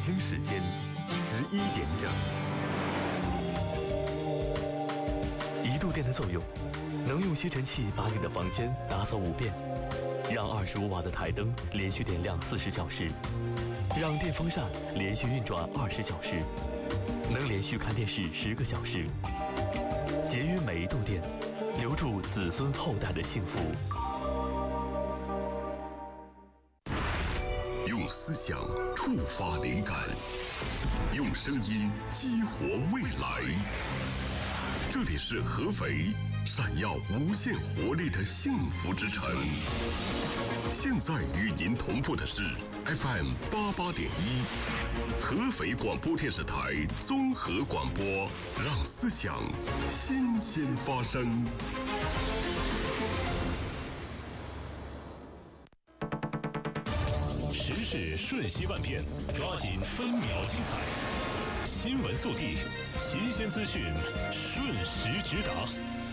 京时间11点整。1度电的作用，能用吸尘器把你的房间打扫5遍，让25瓦的台灯连续点亮40小时，让电风扇连续运转20小时，能连续看电视10个小时。节约每1度电，留住子孙后代的幸福。 用思想触发灵感，用声音激活未来。这里是合肥，闪耀无限活力的幸福之城。现在与您同步的是 FM 88.1，合肥广播电视台综合广播，让思想新鲜发生。 时事瞬息万变，抓紧分秒精彩。新闻速递，新鲜资讯，瞬时直达。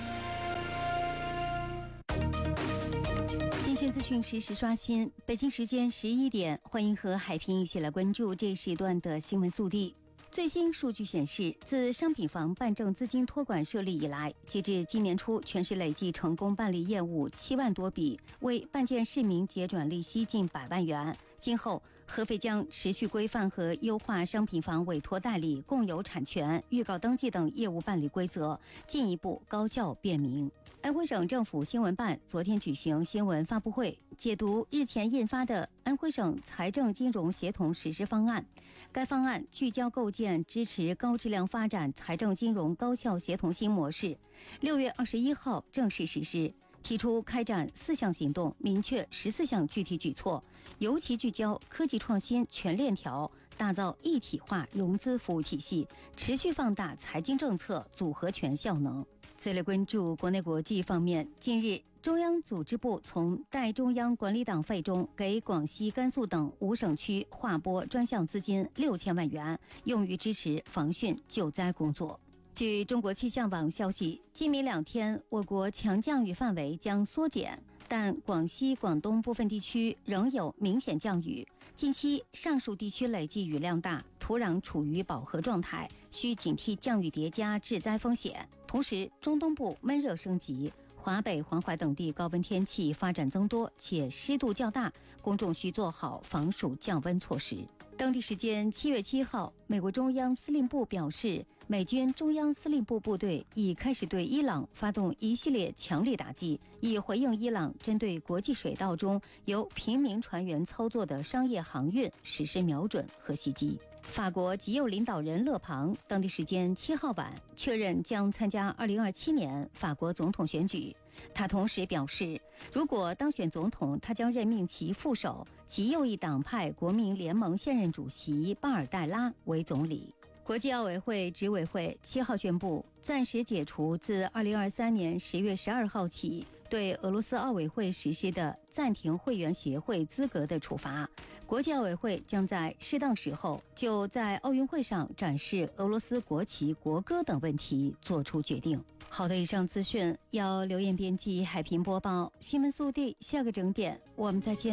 新鲜资讯实时刷新。北京时间11点，欢迎和海平一起来关注这时段的新闻速递。最新数据显示，自商品房办证资金托管设立以来，截至今年初，全市累计成功办理业务7万多笔，为办件市民结转利息近100万元。今后，合肥将持续规范和优化商品房委托代理、共有产权、预告登记等业务办理规则，进一步高效便民。安徽省政府新闻办昨天举行新闻发布会，解读日前印发的安徽省财政金融协同实施方案。该方案聚焦构建支持高质量发展财政金融高效协同新模式，6月21号正式实施。提出开展4项行动，明确14项具体举措，尤其聚焦科技创新全链条，打造一体化融资服务体系，持续放大财经政策组合拳效能。再来关注国内国际方面，近日，中央组织部从代中央管理党费中给广西、甘肃等5省区划拨专项资金6000万元，用于支持防汛救灾工作。据中国气象网消息，今明2天，我国强降雨范围将缩减，但广西、广东部分地区仍有明显降雨。近期上述地区累计雨量大，土壤处于饱和状态，需警惕降雨叠加致灾风险。同时，中东部闷热升级，华北、黄淮等地高温天气发展增多，且湿度较大，公众需做好防暑降温措施。当地时间7月7号，美国中央司令部表示，美军中央司令部部队已开始对伊朗发动一系列强力打击，以回应伊朗针对国际水道中由平民船员操作的商业航运实施瞄准和袭击。法国极右领导人勒庞当地时间7号晚确认将参加2027年法国总统选举。他同时表示，如果当选总统，他将任命其副手极右翼党派国民联盟现任主席巴尔代拉为总理。国际奥委会执委会7号宣布，暂时解除自2023年10月12号起对俄罗斯奥委会实施的暂停会员协会资格的处罚。国际奥委会将在适当时候就在奥运会上展示俄罗斯国旗、国歌等问题作出决定。好的，以上资讯由刘艳编辑，海平播报。新闻速递，下个整点我们再见。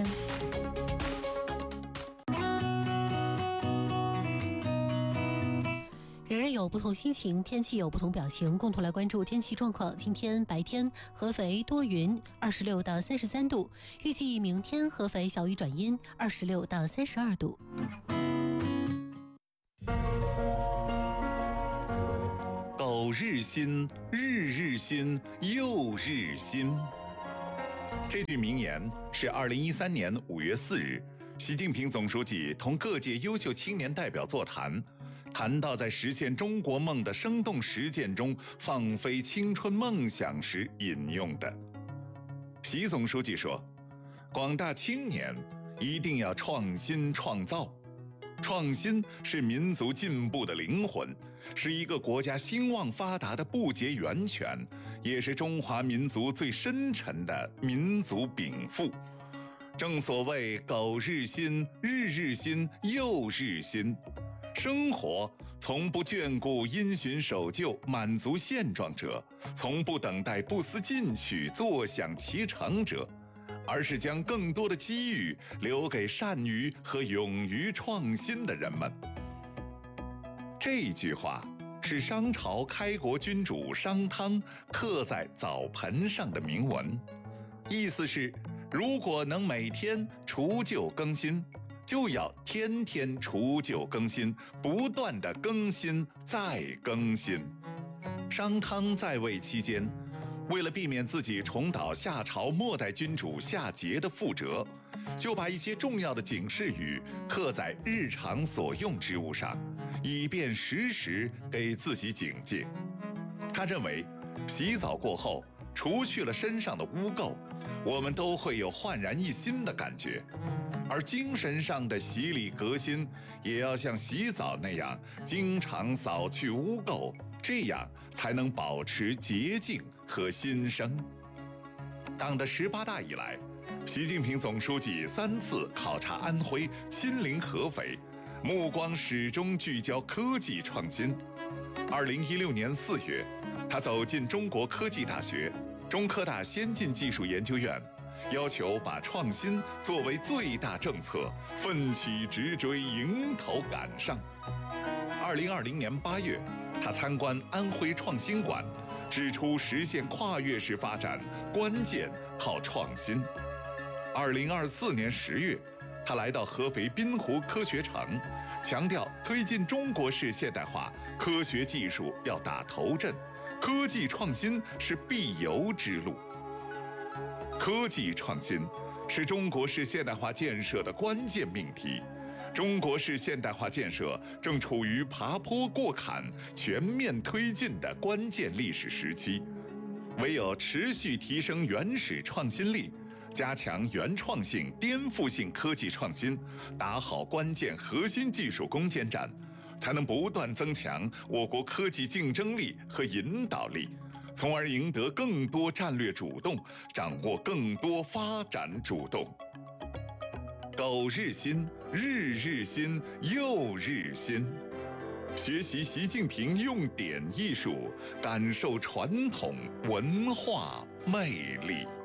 人人有不同心情，天气有不同表情，共同来关注天气状况。今天白天合肥多云，26到33度，预计明天合肥小雨转阴，26到32度。 苟日新，日日新，又日新。这句名言是2013年5月4日，习近平总书记同各界优秀青年代表座谈，谈到在实现中国梦的生动实践中放飞青春梦想时引用的。习总书记说，广大青年一定要创新创造，创新是民族进步的灵魂，是一个国家兴旺发达的不竭源泉，也是中华民族最深沉的民族禀赋。正所谓苟日新，日日新，又日新。生活从不眷顾因循守旧、满足现状者，从不等待不思进取、坐享其成者， 而是将更多的机遇留给善于和勇于创新的人们。这句话是商朝开国君主商汤刻在澡盆上的铭文，意思是，如果能每天除旧更新，就要天天除旧更新，不断地更新再更新。商汤在位期间，为了避免自己重蹈夏朝末代君主夏桀的覆辙，就把一些重要的警示语刻在日常所用之物上，以便时时给自己警戒。他认为，洗澡过后，除去了身上的污垢，我们都会有焕然一新的感觉。而精神上的洗礼革新，也要像洗澡那样，经常扫去污垢，这样才能保持洁净和新生。党的18大以来，习近平总书记3次考察安徽，亲临合肥，目光始终聚焦科技创新。2016年4月，他走进中国科技大学、中科大先进技术研究院，要求把创新作为最大政策，奋起直追，迎头赶上。2020年8月，他参观安徽创新馆，指出实现跨越式发展关键靠创新。2024年10月，他来到合肥滨湖科学城，强调推进中国式现代化，科学技术要打头阵，科技创新是必由之路。科技创新是中国式现代化建设的关键命题。中国式现代化建设正处于爬坡过坎、全面推进的关键历史时期，唯有持续提升原始创新力，加强原创性、颠覆性科技创新，打好关键核心技术攻坚战，才能不断增强我国科技竞争力和引导力，从而赢得更多战略主动，掌握更多发展主动。苟日新，日日新，又日新。学习习近平用典艺术，感受传统文化魅力。